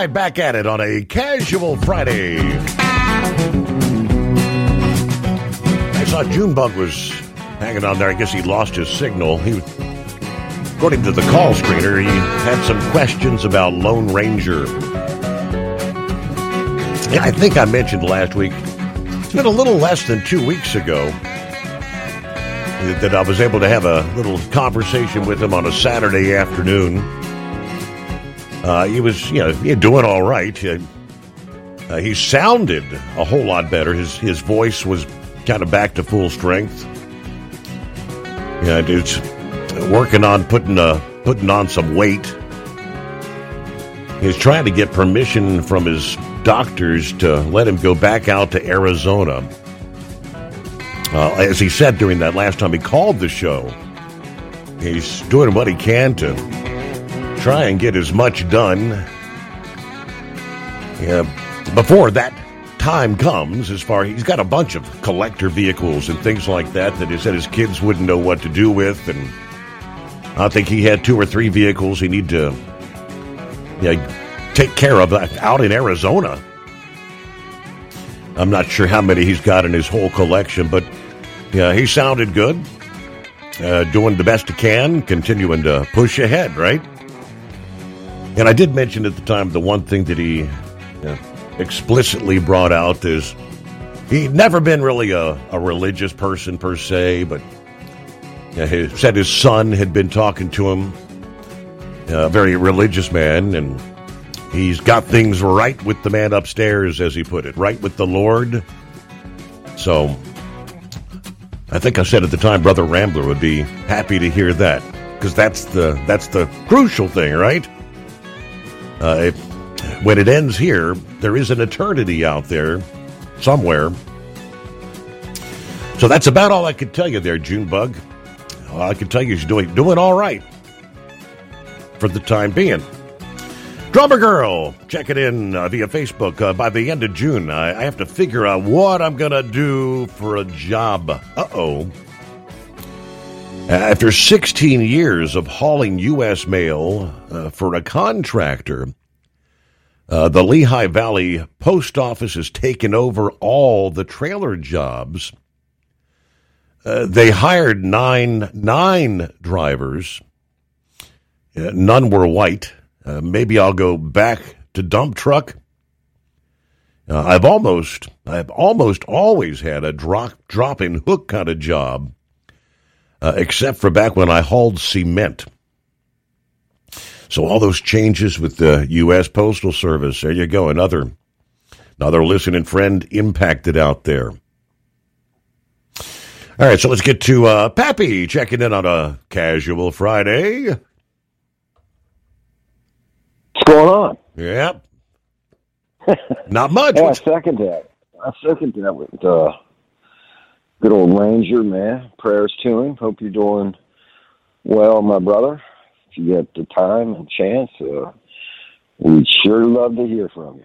right, back at it on a casual Friday. I saw Junebug was hanging on there. I guess he lost his signal. According to the call screener, he had some questions about Lone Ranger. Yeah, I think I mentioned last week, it's been a little less than 2 weeks ago that I was able to have a little conversation with him on a Saturday afternoon. He was, doing all right. He sounded a whole lot better. His voice was kind of back to full strength. Yeah, dude's working on putting on some weight. He's trying to get permission from his doctors to let him go back out to Arizona. As he said during that last time he called the show, he's doing what he can to try and get as much done before that time comes. He's got a bunch of collector vehicles and things like that he said his kids wouldn't know what to do with, and I think he had 2 or 3 vehicles he need to take care of out in Arizona. I'm not sure how many he's got in his whole collection, but yeah, he sounded good. Doing the best he can, continuing to push ahead, right? And I did mention at the time the one thing that he explicitly brought out is he'd never been really a religious person per se, but he said his son had been talking to him, a very religious man, and he's got things right with the man upstairs, as he put it, right with the Lord. So I think I said at the time Brother Rambler would be happy to hear that, because that's the crucial thing, right? When it ends here, there is an eternity out there somewhere. So that's about all I could tell you there, Junebug. All I can tell you is doing all right for the time being. Drummer Girl, check it in via Facebook. By the end of June, I have to figure out what I'm going to do for a job. Uh-oh. After 16 years of hauling U.S. mail for a contractor, the Lehigh Valley Post Office has taken over all the trailer jobs. They hired nine drivers. None were white. Maybe I'll go back to dump truck. I've almost always had a drop and hook kind of job, except for back when I hauled cement. So all those changes with the U.S. Postal Service, there you go, another listening friend impacted out there. All right, so let's get to Pappy checking in on a casual Friday. What's going on? Yep. Not much. Yeah, I second that with good old Ranger, man. Prayers to him. Hope you're doing well, my brother. If you get the time and chance, we'd sure love to hear from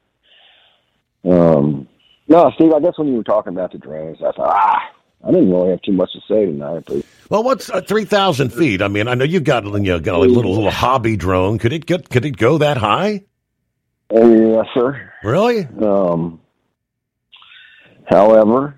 you. No, Steve, I guess when you were talking about the drones, I thought, I didn't really have too much to say tonight. But well, what's 3,000 feet? I mean, I know you've got a little hobby drone. Could it go that high? Yes, sir. Really? However,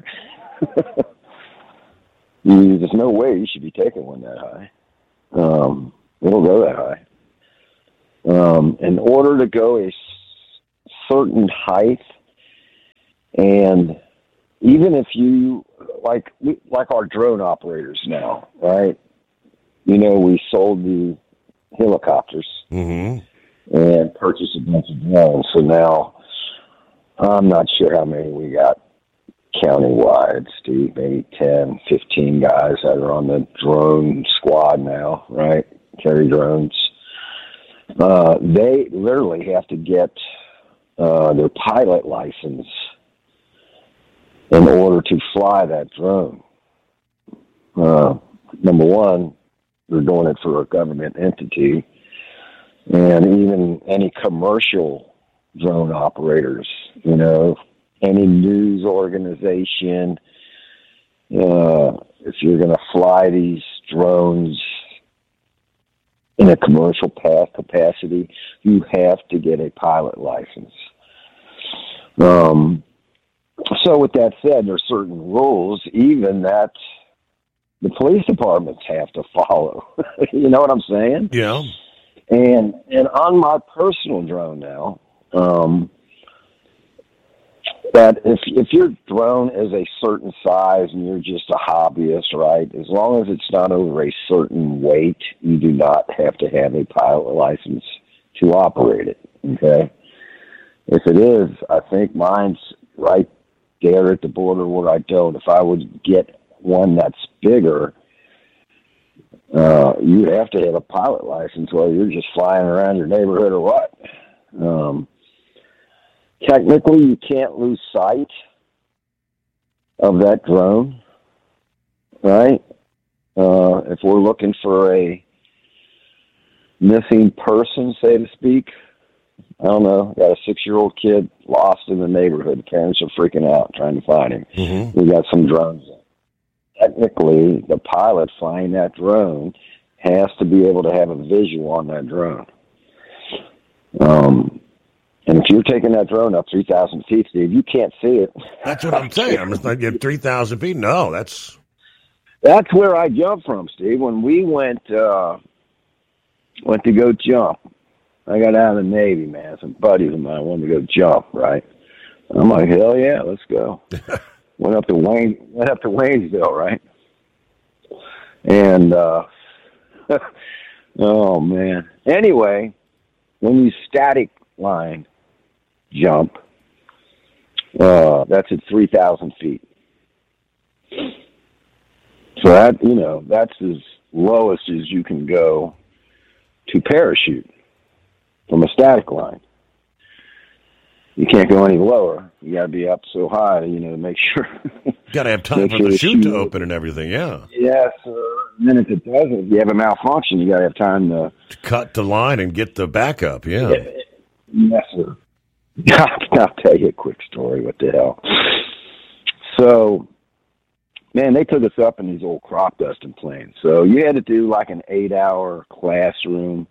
there's no way you should be taking one that high. It'll go that high. In order to go a certain height, and even if you like our drone operators now, right? We sold the helicopters and purchased a bunch of drones. So now I'm not sure how many we got countywide, Steve. Maybe 10, 15 guys that are on the drone squad now, right? Carry drones. They literally have to get their pilot license in order to fly that drone. Number one, they're doing it for a government entity, and even any commercial drone operators, any news organization, if you're going to fly these drones in a commercial capacity, you have to get a pilot license. So with that said, there's certain rules even that the police departments have to follow. You know what I'm saying? Yeah. And on my personal drone now, that if your drone is a certain size and you're just a hobbyist, right, as long as it's not over a certain weight, you do not have to have a pilot license to operate it, okay? If it is, I think mine's right there at the border where I don't. If I would get one that's bigger, you have to have a pilot license, whether you're just flying around your neighborhood or what. Technically, you can't lose sight of that drone, right? If we're looking for a missing person, so to speak, I don't know, got a 6-year-old kid lost in the neighborhood. The parents are freaking out trying to find him. Mm-hmm. We got some drones. Technically, the pilot flying that drone has to be able to have a visual on that drone. And if you're taking that drone up 3,000 feet, Steve, you can't see it. That's what I'm saying. I'm just not getting 3,000 feet. No, that's where I jumped from, Steve. When we went to go jump, I got out of the Navy, man. Some buddies of mine wanted to go jump, right? I'm like, hell yeah, let's go. Went up to Waynesville, right? And oh man. Anyway, when you static line jump, that's at 3,000 feet. So that, that's as lowest as you can go to parachute from a static line. You can't go any lower. You got to be up so high to, to make sure. Got to have time for the chute to open and everything, yeah. Yes. Then if it doesn't, if you have a malfunction, you got to have time to cut the line and get the backup, yeah. Yes, sir. I'll tell you a quick story. What the hell? So, man, they took us up in these old crop dusting planes. So you had to do like an 8-hour classroom.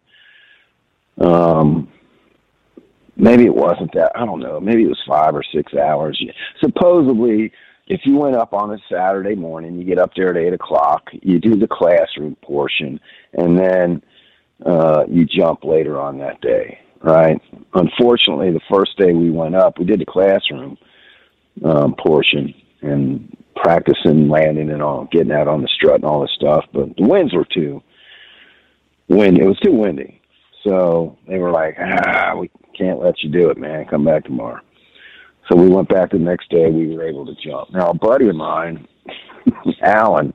Maybe it wasn't that. I don't know. Maybe it was 5 or 6 hours. Supposedly, if you went up on a Saturday morning, you get up there at 8 o'clock, you do the classroom portion, and then you jump later on that day, right? Unfortunately, the first day we went up, we did the classroom portion and practicing landing and all, getting out on the strut and all this stuff, but the winds were too windy. It was too windy. So they were like, we can't let you do it, man. Come back tomorrow. So we went back the next day. We were able to jump. Now, a buddy of mine, Alan,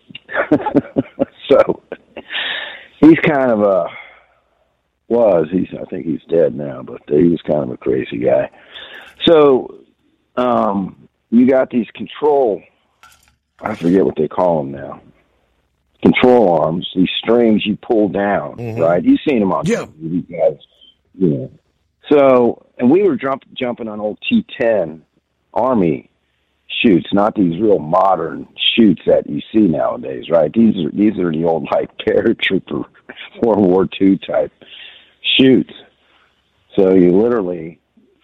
so he's kind of I think he's dead now, but he was kind of a crazy guy. So you got these control, I forget what they call them now, control arms, these strings you pull down, right? You've seen them on TV, guys. Yeah. So, and we were jumping on old T-10 Army chutes, not these real modern chutes that you see nowadays, right? These are the old, like, paratrooper World War II type chutes. So you literally,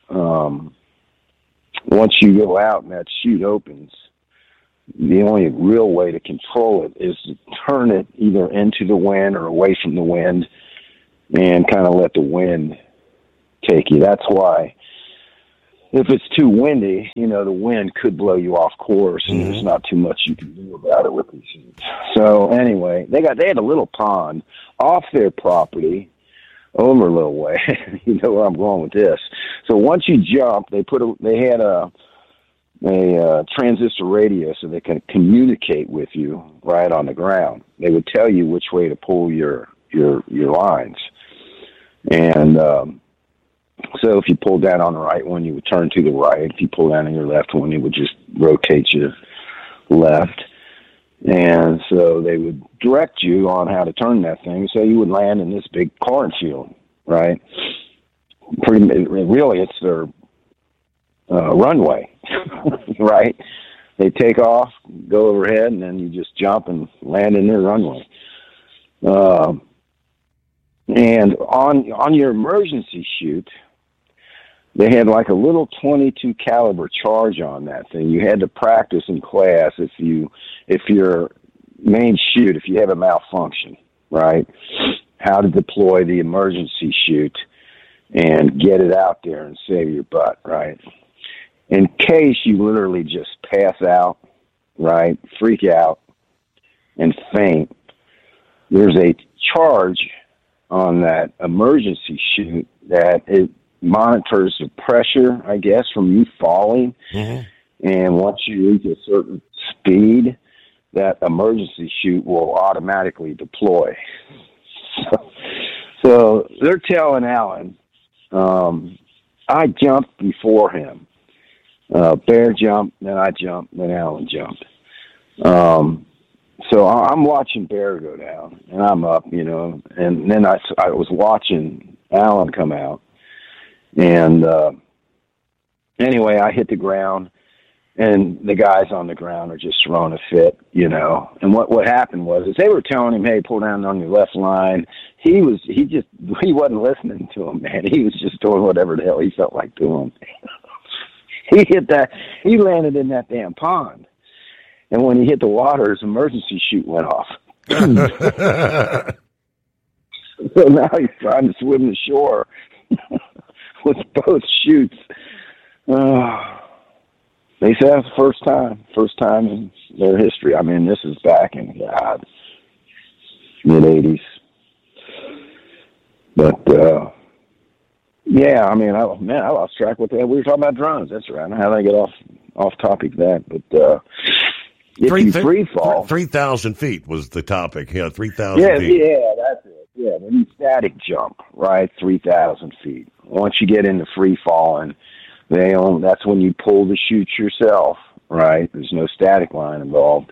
once you go out and that chute opens, the only real way to control it is to turn it either into the wind or away from the wind and kind of let the wind take you. That's why if it's too windy, the wind could blow you off course and there's not too much you can do about it with these things. So anyway, they had a little pond off their property over a little way. You know where I'm going with this. So once you jump, they had a transistor radio so they can communicate with you right on the ground. They would tell you which way to pull your lines. And so if you pull down on the right one, you would turn to the right. If you pull down on your left one, it would just rotate you left. And so they would direct you on how to turn that thing. So you would land in this big cornfield, right? Really, it's their runway, right? They take off, go overhead, and then you just jump and land in their runway. And on your emergency chute, they had like a little 22 caliber charge on that thing. You had to practice in class if your main chute, if you have a malfunction, right? How to deploy the emergency chute and get it out there and save your butt, right? In case you literally just pass out, right, freak out, and faint, there's a charge on that emergency chute that it monitors the pressure, I guess, from you falling. Mm-hmm. And once you reach a certain speed, that emergency chute will automatically deploy. So they're telling Alan, I jumped before him. Bear jumped, then I jumped, then Alan jumped. So I'm watching Bear go down, and I'm up, and then I was watching Alan come out. And anyway, I hit the ground, and the guys on the ground are just throwing a fit, And what happened was, is they were telling him, "Hey, pull down on your left line." He wasn't listening to him, man. He was just doing whatever the hell he felt like doing. He landed in that damn pond. And when he hit the water, his emergency chute went off. So now he's trying to swim to shore with both chutes. They say that's the first time in their history. I mean, this is back in mid-'80s. But, yeah, I mean, I lost track with that. We were talking about drones. That's right. How did I get off topic of that? But if you free fall, 3,000 feet was the topic. 3,000 feet. Yeah, that's it. Yeah, when you static jump, right, 3,000 feet. Once you get into free falling, that's when you pull the chute yourself, right? There's no static line involved.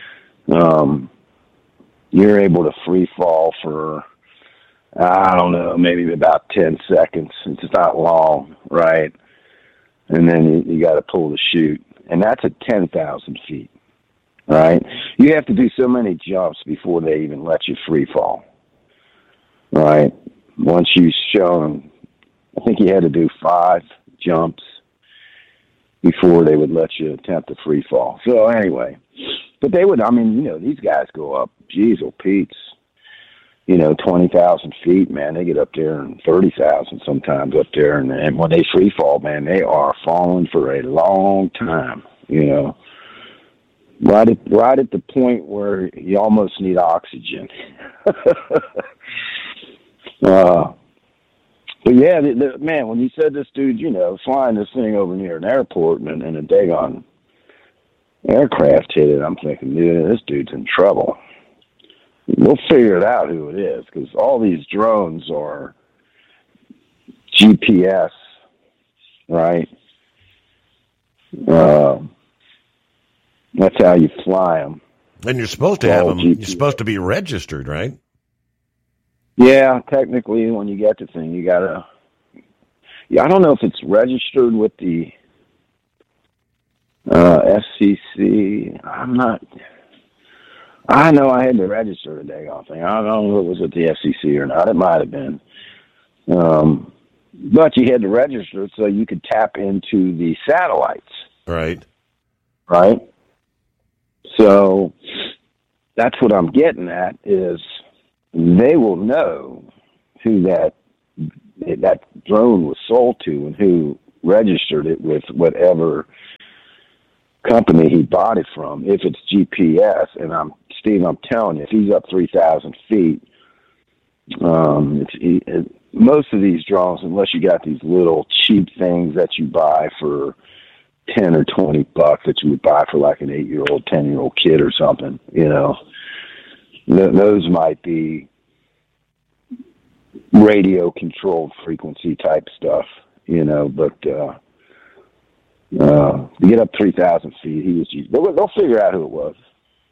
You're able to free fall for, I don't know, maybe about 10 seconds. It's not long, right? And then you got to pull the chute, and that's at 10,000 feet, right? You have to do so many jumps before they even let you free fall, right? Once you show them, I think you had to do 5 jumps before they would let you attempt a free fall. So anyway, but they would, these guys go up, geez, Pete's, 20,000 feet, man. They get up there and 30,000 sometimes up there. And when they free fall, man, they are falling for a long time, right at the point where you almost need oxygen. But yeah, man, when you said this dude, flying this thing over near an airport and a daggone aircraft hit it, I'm thinking, dude, this dude's in trouble. We'll figure it out who it is, because all these drones are GPS, right? That's how you fly them. And you're supposed to have them. GPS. You're supposed to be registered, right? Yeah, technically, when you get the thing, you gotta. Yeah, I don't know if it's registered with the FCC. I'm not. I know I had to register the daggone thing. I don't know if it was with the FCC or not. It might have been. But you had to register it so you could tap into the satellites. Right. Right? So that's what I'm getting at is they will know who that drone was sold to and who registered it with whatever company he bought it from. If it's GPS, and I'm telling you, if he's up 3,000 feet, most of these drones, unless you got these little cheap things that you buy for $10 or $20 that you would buy for like an 8-year-old, 10-year-old kid or something, those might be radio controlled frequency type stuff, but to get up 3,000 feet, they'll figure out who it was.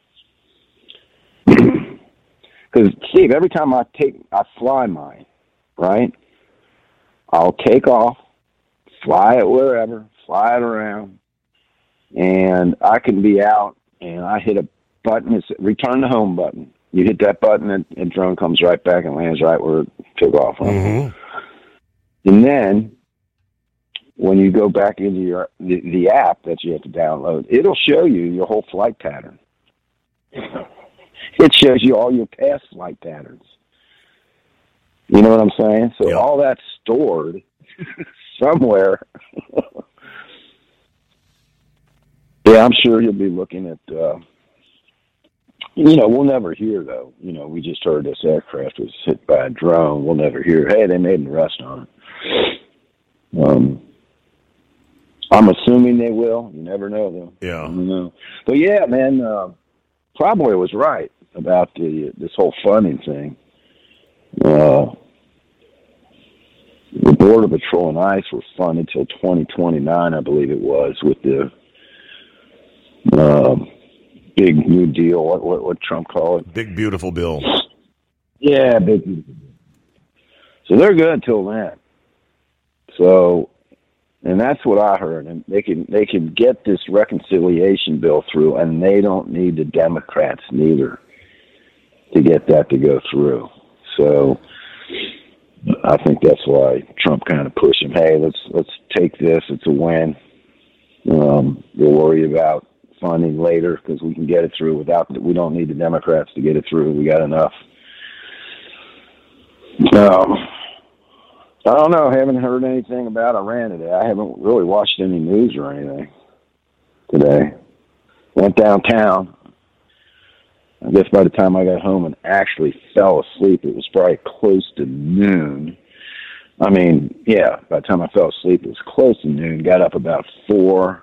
Because Steve, every time I fly mine, right? I'll take off, fly it wherever, fly it around, and I can be out and I hit a button, it's return to home button, You hit that button, and drone comes right back and lands right where it took off from. Mm-hmm. And then when you go back into the app that you have to download, it'll show you your whole flight pattern. It shows you all your past flight patterns. You know what I'm saying? So all that's stored somewhere. Yeah, I'm sure he'll be looking at, we'll never hear, though. We just heard this aircraft was hit by a drone. We'll never hear, hey, they made an arrest on it. I'm assuming they will. You never know, though. Yeah. I don't know. But, yeah, man, probably was right about this whole funding thing. The Border Patrol and ICE were funded till 2029, I believe it was, with the big new deal. What Trump called it? Big beautiful bill. Yeah, big beautiful bill. So they're good until then. So, and that's what I heard. And they can get this reconciliation bill through, and they don't need the Democrats neither to get that to go through. So I think that's why Trump kind of pushed him. Hey, let's take this. It's a win. We'll worry about funding later because we can get it through we don't need the Democrats to get it through. We got enough. I don't know. I haven't heard anything about Iran today. I haven't really watched any news or anything today. Went downtown. I guess by the time I got home and actually fell asleep, it was probably close to noon. I mean, yeah, by the time I fell asleep, it was close to noon. Got up about 4.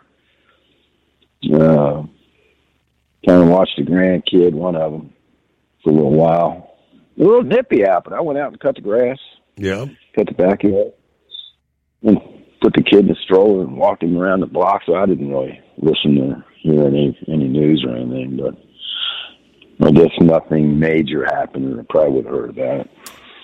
Kind of watched the grandkid, one of them, for a little while. A little nippy out, but I went out and cut the grass. Yeah. Cut the backyard. And put the kid in the stroller and walked him around the block, so I didn't really listen or hear any news or anything, but I guess nothing major happened, or I probably would have heard about it.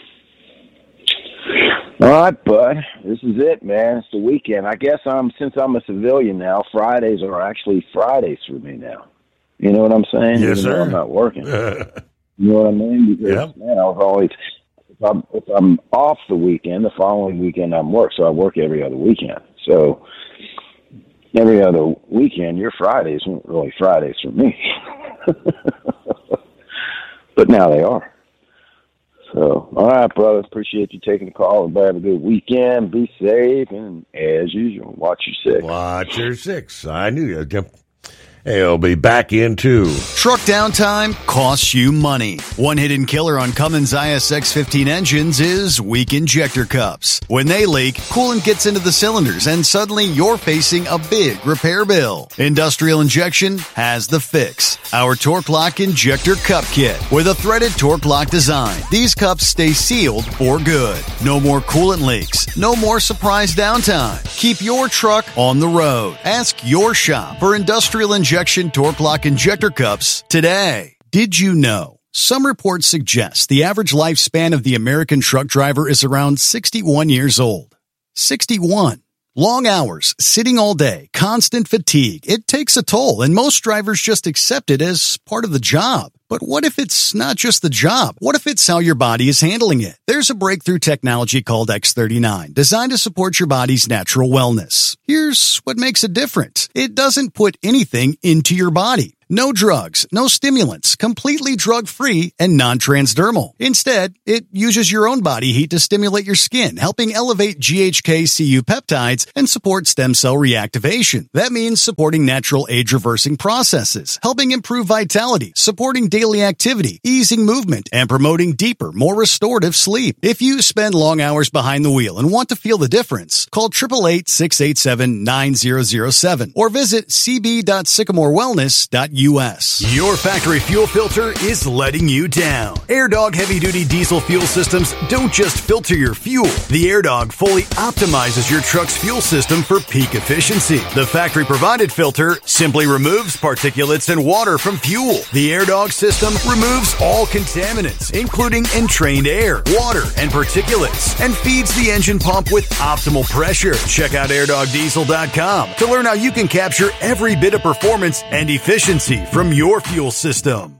All right, bud. This is it, man. It's the weekend. I guess since I'm a civilian now, Fridays are actually Fridays for me now. You know what I'm saying? Yes, Even sir. though I'm not working. You know what I mean? Because, man, I was always, if I'm off the weekend, the following weekend I'm work, so I work every other weekend. So every other weekend, your Fridays weren't really Fridays for me. But now they are. So, all right, brothers. Appreciate you taking the call. Everybody have a good weekend. Be safe. And as usual, watch your six. Watch your six. I knew you. Hey, I'll be back in too. Truck downtime costs you money. One hidden killer on Cummins ISX 15 engines is weak injector cups. When they leak, coolant gets into the cylinders and suddenly you're facing a big repair bill. Industrial Injection has the fix. Our Torque Lock Injector Cup Kit with a threaded Torque Lock design. These cups stay sealed for good. No more coolant leaks. No more surprise downtime. Keep your truck on the road. Ask your shop for Industrial Injection Torque Lock Injector Cups today. Did you know? Some reports suggest the average lifespan of the American truck driver is around 61 years old. 61. Long hours, sitting all day, constant fatigue. It takes a toll, and most drivers just accept it as part of the job. But what if it's not just the job? What if it's how your body is handling it? There's a breakthrough technology called X39, designed to support your body's natural wellness. Here's what makes it different. It doesn't put anything into your body. No drugs, no stimulants, completely drug-free and non-transdermal. Instead, it uses your own body heat to stimulate your skin, helping elevate GHK-Cu peptides and support stem cell reactivation. That means supporting natural age-reversing processes, helping improve vitality, supporting daily activity, easing movement, and promoting deeper, more restorative sleep. If you spend long hours behind the wheel and want to feel the difference, call 888-687-9007 or visit cb.sycamorewellness.us. Your factory fuel filter is letting you down. AirDog heavy-duty diesel fuel systems don't just filter your fuel. The AirDog fully optimizes your truck's fuel system for peak efficiency. The factory-provided filter simply removes particulates and water from fuel. The AirDog system removes all contaminants, including entrained air, water, and particulates, and feeds the engine pump with optimal pressure. Check out airdogdiesel.com to learn how you can capture every bit of performance and efficiency from your fuel system.